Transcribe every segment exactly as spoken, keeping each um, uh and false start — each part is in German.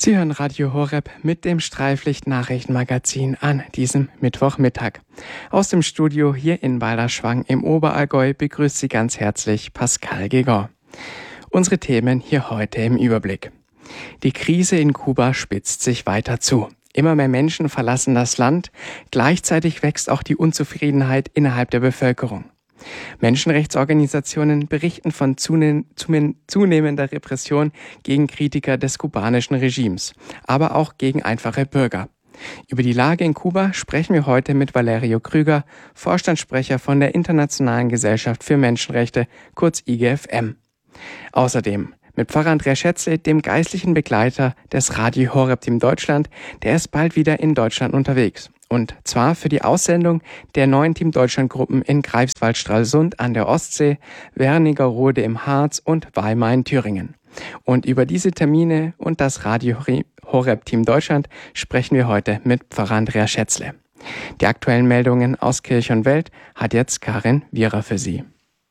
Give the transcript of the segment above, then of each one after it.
Sie hören Radio Horeb mit dem Streiflicht-Nachrichtenmagazin an diesem Mittwochmittag. Aus dem Studio hier in Balderschwang im Oberallgäu begrüßt Sie ganz herzlich Pascal Gegon. Unsere Themen hier heute im Überblick. Die Krise in Kuba spitzt sich weiter zu. Immer mehr Menschen verlassen das Land. Gleichzeitig wächst auch die Unzufriedenheit innerhalb der Bevölkerung. Menschenrechtsorganisationen berichten von zunehmender Repression gegen Kritiker des kubanischen Regimes, aber auch gegen einfache Bürger. Über die Lage in Kuba sprechen wir heute mit Valerio Krüger, Vorstandssprecher von der Internationalen Gesellschaft für Menschenrechte, kurz I G F M. Außerdem mit Pfarrer Andreas Schätzle, dem geistlichen Begleiter des Radio Horeb Team Deutschland, der ist bald wieder in Deutschland unterwegs. Und zwar für die Aussendung der neuen Team Deutschland-Gruppen in Greifswald-Stralsund an der Ostsee, Wernigerode im Harz und Weimar in Thüringen. Und über diese Termine und das Radio Horeb Team Deutschland sprechen wir heute mit Pfarrer Andreas Schätzle. Die aktuellen Meldungen aus Kirche und Welt hat jetzt Karin Wierer für Sie.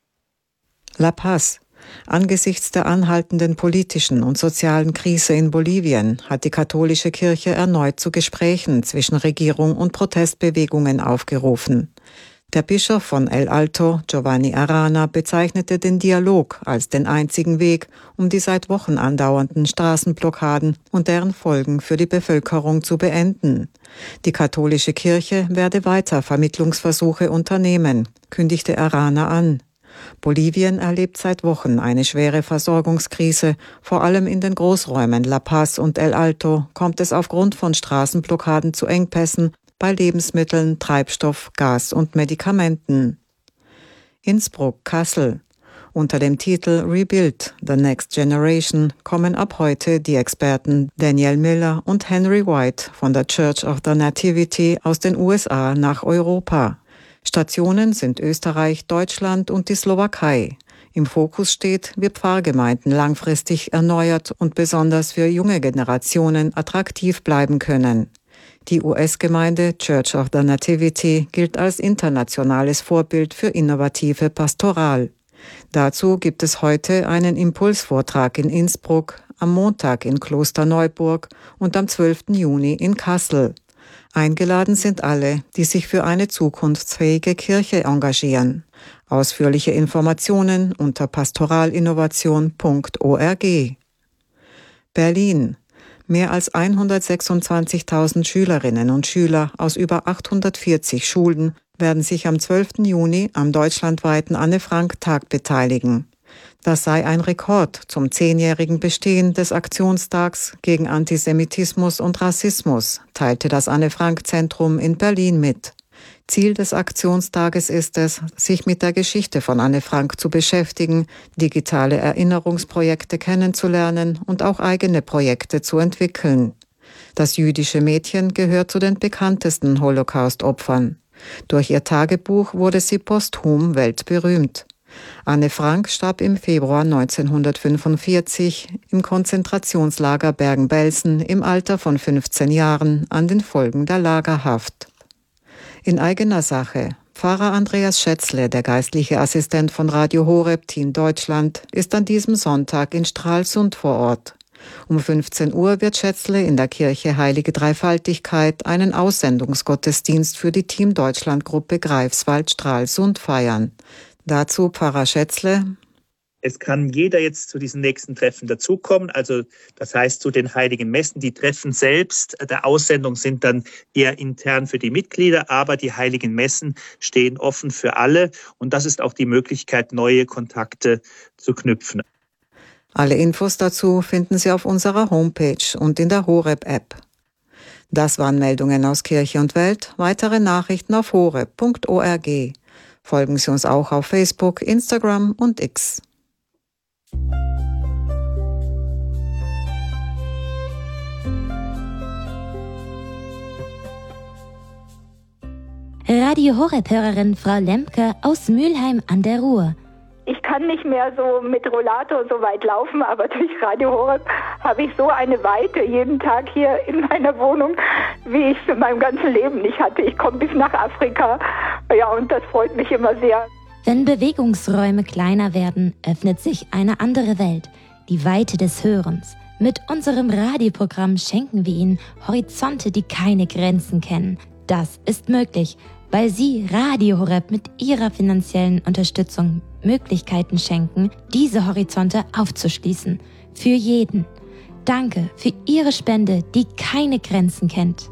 La Paz. Angesichts der anhaltenden politischen und sozialen Krise in Bolivien hat die katholische Kirche erneut zu Gesprächen zwischen Regierung und Protestbewegungen aufgerufen. Der Bischof von El Alto, Giovanni Arana, bezeichnete den Dialog als den einzigen Weg, um die seit Wochen andauernden Straßenblockaden und deren Folgen für die Bevölkerung zu beenden. Die katholische Kirche werde weiter Vermittlungsversuche unternehmen, kündigte Arana an. Bolivien erlebt seit Wochen eine schwere Versorgungskrise. Vor allem in den Großräumen La Paz und El Alto kommt es aufgrund von Straßenblockaden zu Engpässen bei Lebensmitteln, Treibstoff, Gas und Medikamenten. Innsbruck, Kassel. Unter dem Titel Rebuild, The Next Generation kommen ab heute die Experten Daniel Miller und Henry White von der Church of the Nativity aus den U S A nach Europa. Stationen sind Österreich, Deutschland und die Slowakei. Im Fokus steht, wie Pfarrgemeinden langfristig erneuert und besonders für junge Generationen attraktiv bleiben können. Die U S-Gemeinde Church of the Nativity gilt als internationales Vorbild für innovative Pastoral. Dazu gibt es heute einen Impulsvortrag in Innsbruck, am Montag in Klosterneuburg und am zwölften Juni in Kassel. Eingeladen sind alle, die sich für eine zukunftsfähige Kirche engagieren. Ausführliche Informationen unter pastoralinnovation punkt org. Berlin. Mehr als hundertsechsundzwanzigtausend Schülerinnen und Schüler aus über achthundertvierzig Schulen werden sich am zwölften Juni am deutschlandweiten Anne-Frank-Tag beteiligen. Das sei ein Rekord zum zehnjährigen Bestehen des Aktionstags gegen Antisemitismus und Rassismus, teilte das Anne-Frank-Zentrum in Berlin mit. Ziel des Aktionstages ist es, sich mit der Geschichte von Anne Frank zu beschäftigen, digitale Erinnerungsprojekte kennenzulernen und auch eigene Projekte zu entwickeln. Das jüdische Mädchen gehört zu den bekanntesten Holocaust-Opfern. Durch ihr Tagebuch wurde sie posthum weltberühmt. Anne Frank starb im Februar neunzehnhundertfünfundvierzig im Konzentrationslager Bergen-Belsen im Alter von fünfzehn Jahren an den Folgen der Lagerhaft. In eigener Sache. Pfarrer Andreas Schätzle, der geistliche Assistent von Radio Horeb Team Deutschland, ist an diesem Sonntag in Stralsund vor Ort. Um fünfzehn Uhr wird Schätzle in der Kirche Heilige Dreifaltigkeit einen Aussendungsgottesdienst für die Team Deutschland-Gruppe Greifswald-Stralsund feiern. Dazu Pfarrer Schätzle. Es kann jeder jetzt zu diesen nächsten Treffen dazukommen, also das heißt zu den Heiligen Messen. Die Treffen selbst der Aussendung sind dann eher intern für die Mitglieder, aber die Heiligen Messen stehen offen für alle und das ist auch die Möglichkeit, neue Kontakte zu knüpfen. Alle Infos dazu finden Sie auf unserer Homepage und in der Horeb-App. Das waren Meldungen aus Kirche und Welt. Weitere Nachrichten auf horeb punkt org. Folgen Sie uns auch auf Facebook, Instagram und X. Radio Horeb-Hörerin Frau Lemke aus Mülheim an der Ruhr. Ich kann nicht mehr so mit Rollator so weit laufen, aber durch Radio Horeb habe ich so eine Weite jeden Tag hier in meiner Wohnung, wie ich es in meinem ganzen Leben nicht hatte. Ich komme bis nach Afrika, ja, und das freut mich immer sehr. Wenn Bewegungsräume kleiner werden, öffnet sich eine andere Welt, die Weite des Hörens. Mit unserem Radioprogramm schenken wir Ihnen Horizonte, die keine Grenzen kennen. Das ist möglich, weil Sie Radio Horeb mit Ihrer finanziellen Unterstützung Möglichkeiten schenken, diese Horizonte aufzuschließen. Für jeden. Danke für Ihre Spende, die keine Grenzen kennt.